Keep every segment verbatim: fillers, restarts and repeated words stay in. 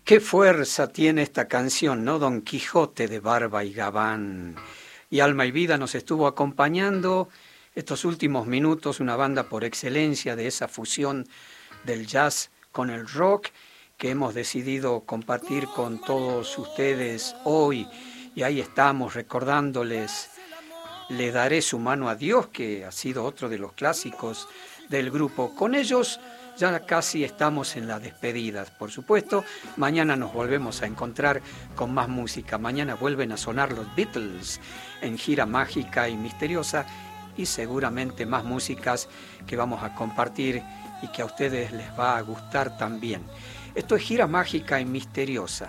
Qué fuerza tiene esta canción, ¿no? Don Quijote de Barba y Gabán. Y Alma y Vida nos estuvo acompañando estos últimos minutos, una banda por excelencia de esa fusión del jazz con el rock que hemos decidido compartir con todos ustedes hoy. Y ahí estamos recordándoles Le daré su mano a Dios, que ha sido otro de los clásicos del grupo. Con ellos ya casi estamos en la despedida. Por supuesto, mañana nos volvemos a encontrar con más música. Mañana vuelven a sonar los Beatles en gira mágica y misteriosa y seguramente más músicas que vamos a compartir y que a ustedes les va a gustar también. Esto es gira mágica y misteriosa.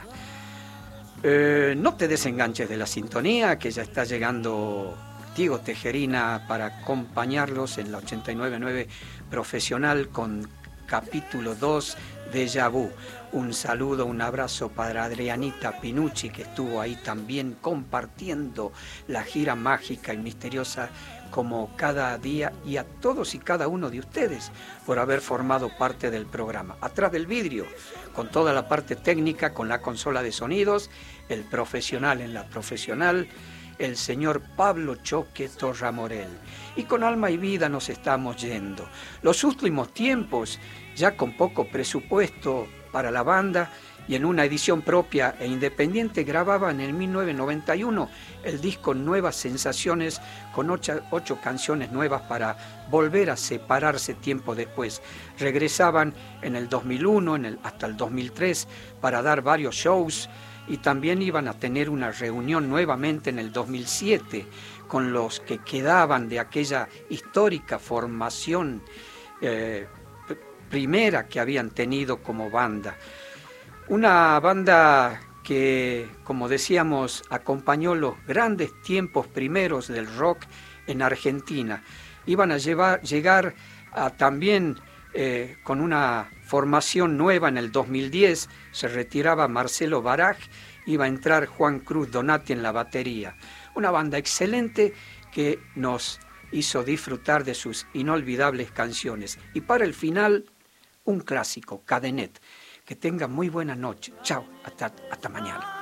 Eh, no te desenganches de la sintonía, que ya está llegando Diego Tejerina para acompañarlos en la ochenta y nueve punto nueve Profesional con capítulo dos de Déjà Vu. Un saludo, un abrazo para Adrianita Pinucci, que estuvo ahí también compartiendo la gira mágica y misteriosa como cada día, y a todos y cada uno de ustedes por haber formado parte del programa. Atrás del vidrio, con toda la parte técnica, con la consola de sonidos, el profesional en la profesional, el señor Pablo Choque Torramorel. Y con Alma y Vida nos estamos yendo. Los últimos tiempos, ya con poco presupuesto para la banda y en una edición propia e independiente, grababan en mil novecientos noventa y uno el disco Nuevas Sensaciones con ocho, ocho canciones nuevas para volver a separarse tiempo después. Regresaban en el dos mil uno en el, hasta el dos mil tres para dar varios shows, y también iban a tener una reunión nuevamente en el dos mil siete con los que quedaban de aquella histórica formación eh, primera que habían tenido como banda. Una banda que, como decíamos, acompañó los grandes tiempos primeros del rock en Argentina. Iban a llevar, llegar a también eh, con una formación nueva en el dos mil diez, se retiraba Marcelo Baraj, iba a entrar Juan Cruz Donati en la batería. Una banda excelente que nos hizo disfrutar de sus inolvidables canciones. Y para el final, un clásico, Cadenet. Que tengan muy buena noche. Chao, hasta, hasta mañana.